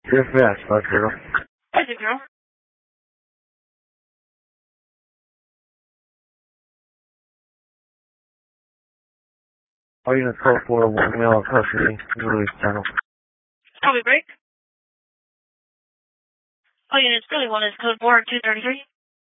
CFS, 50. 50. All units code 4, 1 male custody, release channel. Copy break. All units, Billy 1 is code 4, 233.